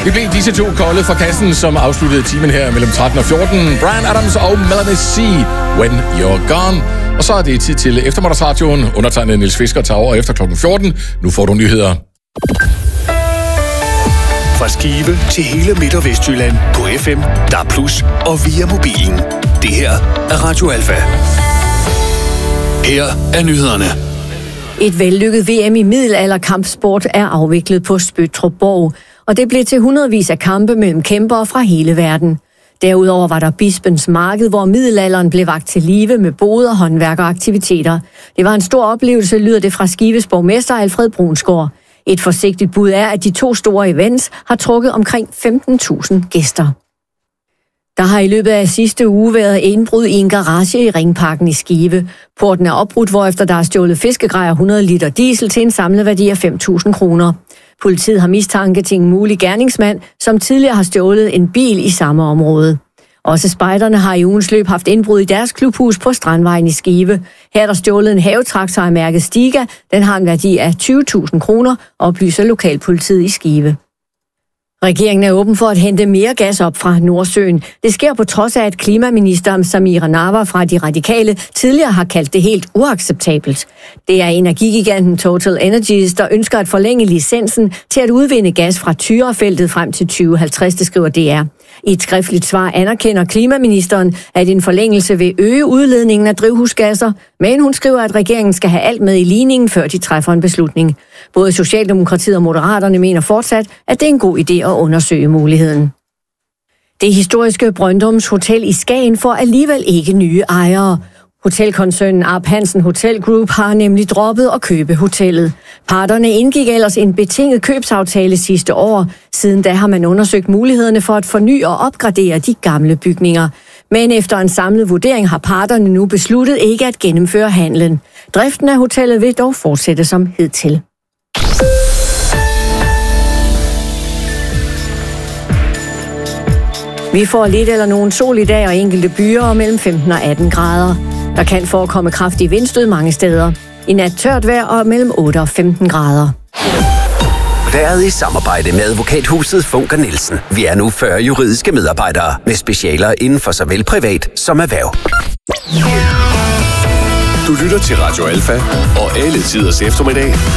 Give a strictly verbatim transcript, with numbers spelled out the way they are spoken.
Det blev disse to kolde fra kassen, som afsluttede timen her mellem tretten og fjorten. Bryan Adams og Melanie C. When You're Gone. Og så er det tid til eftermiddagsradioen. Undertegnet Niels Fisker tager over efter klokken fjorten. Nu får du nyheder. Fra Skive til hele Midt- og Vestjylland på F M, D A B plus, og via mobilen. Det her er Radio Alfa. Her er nyhederne. Et vellykket V M i middelalderkampsport er afviklet på Spøttrup Borg, og det blev til hundredvis af kampe mellem kæmpere fra hele verden. Derudover var der Bispens Marked, hvor middelalderen blev vakt til live med boder, håndværk og aktiviteter. Det var en stor oplevelse, lyder det fra Skives borgmester Alfred Brunsgaard. Et forsigtigt bud er, at de to store events har trukket omkring femten tusind gæster. Der har i løbet af sidste uge været indbrud i en garage i Ringparken i Skive. Porten er opbrudt, hvorefter der er stjålet fiskegrej og hundrede liter diesel til en samlet værdi af fem tusind kroner. Politiet har mistanke til en mulig gerningsmand, som tidligere har stjålet en bil i samme område. Også spejderne har i ugens løb haft indbrud i deres klubhus på Strandvejen i Skive. Her er der stjålet en havetraktor af mærket Stiga. Den har en værdi af tyve tusind kroner, oplyser lokalpolitiet i Skive. Regeringen er åben for at hente mere gas op fra Nordsøen. Det sker på trods af, at klimaminister Samira Nawa fra De Radikale tidligere har kaldt det helt uacceptabelt. Det er energigiganten Total Energies, der ønsker at forlænge licensen til at udvinde gas fra Tyrafeltet frem til tyve halvtreds, det skriver D R. I et skriftligt svar anerkender klimaministeren, at en forlængelse vil øge udledningen af drivhusgasser, men hun skriver, at regeringen skal have alt med i ligningen, før de træffer en beslutning. Både Socialdemokratiet og Moderaterne mener fortsat, at det er en god idé at undersøge muligheden. Det historiske Brøndums Hotel i Skagen får alligevel ikke nye ejere. Hotelkoncernen Arp Hansen Hotel Group har nemlig droppet at købe hotellet. Parterne indgik ellers en betinget købsaftale sidste år. Siden da har man undersøgt mulighederne for at forny og opgradere de gamle bygninger. Men efter en samlet vurdering har parterne nu besluttet ikke at gennemføre handlen. Driften af hotellet vil dog fortsætte som hidtil. Vi får lidt eller nogen sol i dag og enkelte byer og mellem femten og atten grader. Der kan forekomme kraftig vindstød mange steder. I nat tørt vejr og mellem otte og femten grader. Været i samarbejde med advokathuset Funker Nielsen. Vi er nu fyrre juridiske medarbejdere med specialer inden for såvel privat som erhverv. Du lytter til Radio Alfa og alle tiders eftermiddag